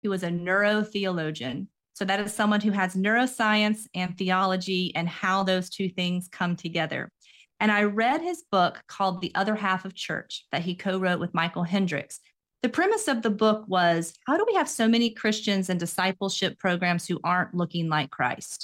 who was a neurotheologian. So that is someone who has neuroscience and theology and how those two things come together. And I read his book called The Other Half of Church that he co-wrote with Michael Hendricks. The premise of the book was, how do we have so many Christians and discipleship programs who aren't looking like Christ?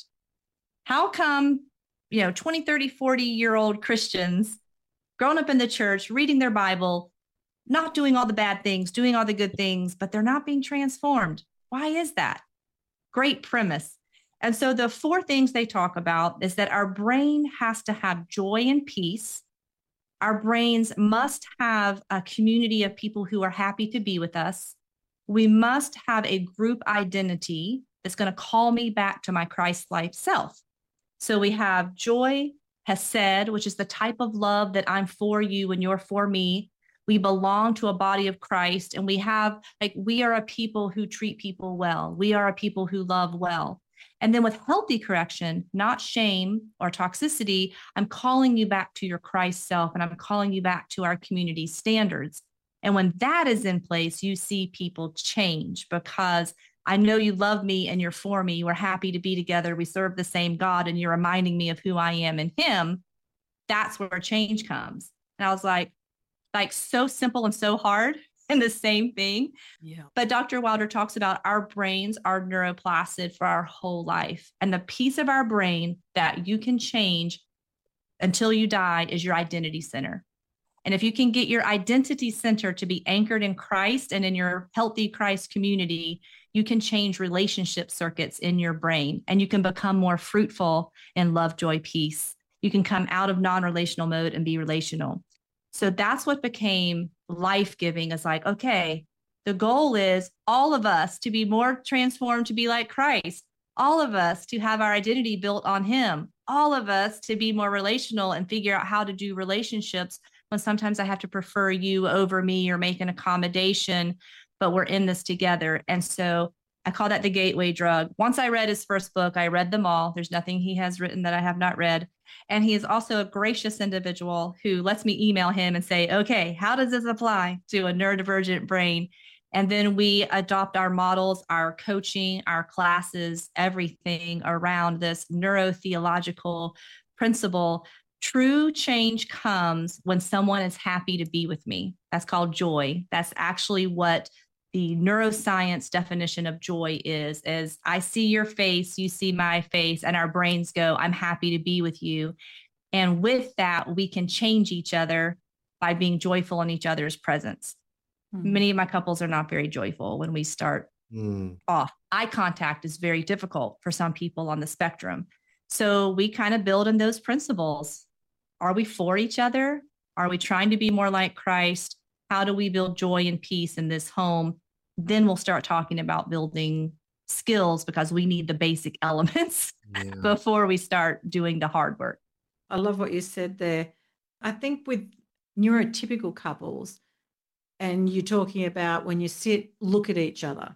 How come, 20, 30, 40-year-old Christians growing up in the church, reading their Bible, not doing all the bad things, doing all the good things, but they're not being transformed? Why is that? Great premise. And so the four things they talk about is that our brain has to have joy and peace. Our brains must have a community of people who are happy to be with us. We must have a group identity that's going to call me back to my Christ-like self. So we have joy, hesed, which is the type of love that I'm for you and you're for me. We belong to a body of Christ, and we are a people who treat people well. We are a people who love well. And then with healthy correction, not shame or toxicity, I'm calling you back to your Christ self, and I'm calling you back to our community standards. And when that is in place, you see people change, because I know you love me and you're for me. We're happy to be together. We serve the same God, and you're reminding me of who I am in him. That's where change comes. And I was like so simple and so hard in the same thing. Yeah. But Dr. Wilder talks about our brains are neuroplastic for our whole life. And the piece of our brain that you can change until you die is your identity center. And if you can get your identity center to be anchored in Christ and in your healthy Christ community, you can change relationship circuits in your brain, and you can become more fruitful in love, joy, peace. You can come out of non-relational mode and be relational. So that's what became life-giving. Is like, okay, the goal is all of us to be more transformed, to be like Christ, all of us to have our identity built on him, all of us to be more relational and figure out how to do relationships when sometimes I have to prefer you over me or make an accommodation, but we're in this together. And so I call that the gateway drug. Once I read his first book, I read them all. There's nothing he has written that I have not read. And he is also a gracious individual who lets me email him and say, okay, how does this apply to a neurodivergent brain? And then we adopt our models, our coaching, our classes, everything around this neurotheological principle. True change comes when someone is happy to be with me. That's called joy. That's actually what the neuroscience definition of joy is I see your face, you see my face, and our brains go, I'm happy to be with you. And with that, we can change each other by being joyful in each other's presence. Many of my couples are not very joyful when we start off. Eye contact is very difficult for some people on the spectrum. So we kind of build in those principles. Are we for each other? Are we trying to be more like Christ? How do we build joy and peace in this home? Then we'll start talking about building skills, because we need the basic elements before we start doing the hard work. I love what you said there. I think with neurotypical couples, and you're talking about when you sit, look at each other,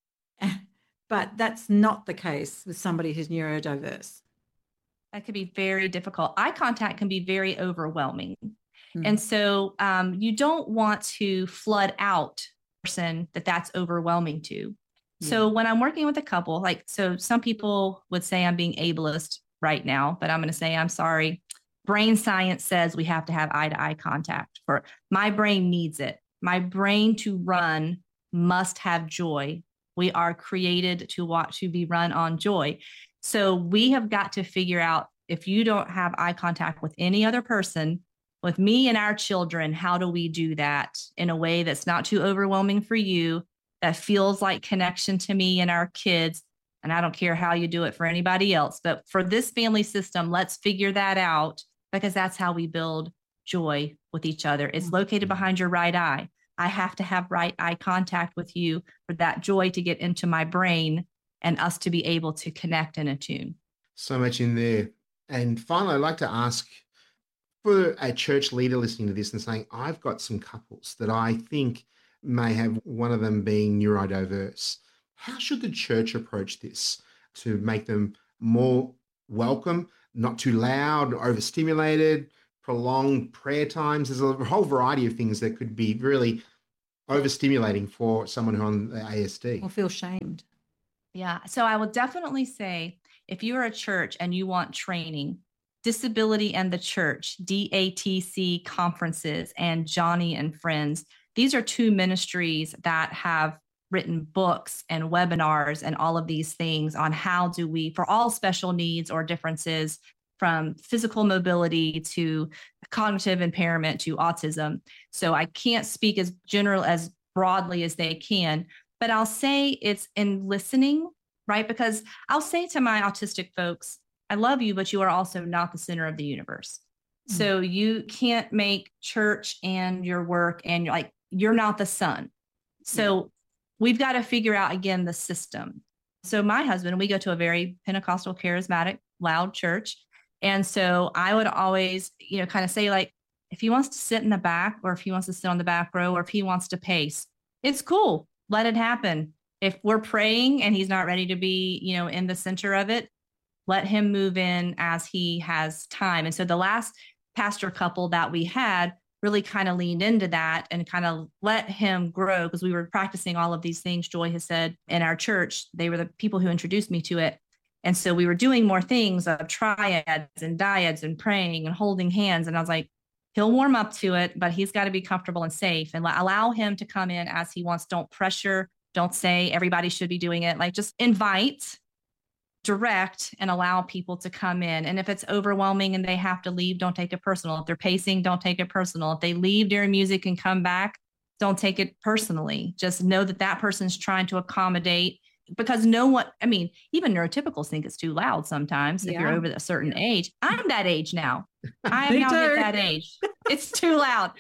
but that's not the case with somebody who's neurodiverse. That could be very difficult. Eye contact can be very overwhelming. And so you don't want to flood out a person that's overwhelming to. So when I'm working with a couple, so some people would say I'm being ableist right now, but I'm going to say, I'm sorry. Brain science says we have to have eye-to-eye contact. For my brain needs it. My brain to run must have joy. We are created to be run on joy. So we have got to figure out, if you don't have eye contact with any other person, with me and our children, how do we do that in a way that's not too overwhelming for you, that feels like connection to me and our kids? And I don't care how you do it for anybody else, but for this family system, let's figure that out, because that's how we build joy with each other. It's located behind your right eye. I have to have right eye contact with you for that joy to get into my brain and us to be able to connect and attune. So much in there. And finally, I'd like to ask, for a church leader listening to this and saying, I've got some couples that I think may have one of them being neurodiverse, how should the church approach this to make them more welcome, not too loud, overstimulated, prolonged prayer times? There's a whole variety of things that could be really overstimulating for someone who's on the ASD. Or feel shamed. Yeah. So I will definitely say, if you are a church and you want training, Disability and the Church, DATC conferences, and Johnny and Friends, these are two ministries that have written books and webinars and all of these things on how do we, for all special needs or differences, from physical mobility to cognitive impairment to autism. So I can't speak as general, as broadly as they can, but I'll say it's in listening, right? Because I'll say to my autistic folks, I love you, but you are also not the center of the universe. Mm-hmm. So you can't make church and your work and you're not the sun. So we've got to figure out, again, the system. So my husband, we go to a very Pentecostal, charismatic, loud church. And so I would always, kind of say, like, if he wants to sit in the back, or if he wants to sit on the back row, or if he wants to pace, it's cool. Let it happen. If we're praying and he's not ready to be, in the center of it, let him move in as he has time. And so the last pastor couple that we had really kind of leaned into that and kind of let him grow, because we were practicing all of these things Joy has said in our church. They were the people who introduced me to it. And so we were doing more things of triads and dyads and praying and holding hands. And I was like, he'll warm up to it, but he's got to be comfortable and safe, and allow him to come in as he wants. Don't pressure. Don't say everybody should be doing it. Like, just invite, direct, and allow people to come in. And if it's overwhelming and they have to leave, don't take it personal. If they're pacing, don't take it personal. If they leave during music and come back, don't take it personally. Just know that that person's trying to accommodate, because even neurotypicals think it's too loud sometimes. If you're over a certain age. I'm that age now. I am now at that age. It's too loud,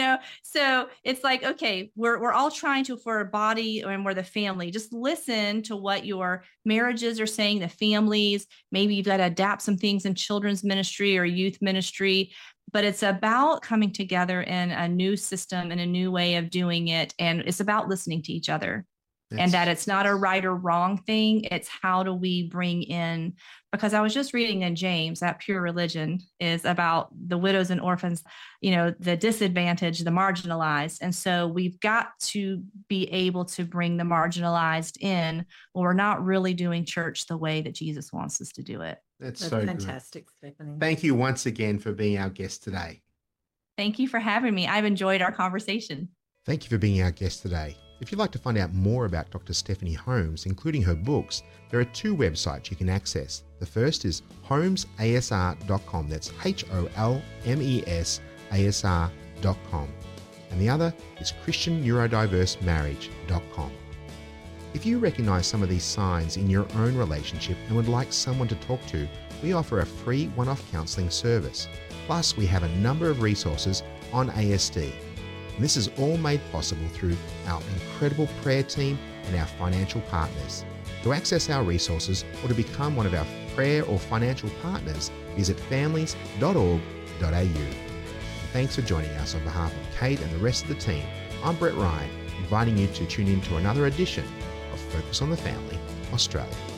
So it's like, okay, we're all trying to, for a body, and we're the family. Just listen to what your marriages are saying, the families. Maybe you've got to adapt some things in children's ministry or youth ministry, but it's about coming together in a new system and a new way of doing it. And it's about listening to each other. And that it's not a right or wrong thing. It's how do we bring in, because I was just reading in James that pure religion is about the widows and orphans, the disadvantaged, the marginalized. And so we've got to be able to bring the marginalized in, or we're not really doing church the way that Jesus wants us to do it. That's so fantastic, good. Stephanie. Thank you once again for being our guest today. Thank you for having me. I've enjoyed our conversation. Thank you for being our guest today. If you'd like to find out more about Dr. Stephanie Holmes, including her books, there are two websites you can access. The first is holmesasr.com. That's HOLMESASR.com. And the other is christianneurodivers.marriage.com. If you recognize some of these signs in your own relationship and would like someone to talk to, we offer a free one-off counselling service. Plus, we have a number of resources on ASD. And this is all made possible through our incredible prayer team and our financial partners. To access our resources or to become one of our prayer or financial partners, visit families.org.au. Thanks for joining us. On behalf of Kate and the rest of the team, I'm Brett Ryan, inviting you to tune in to another edition of Focus on the Family Australia.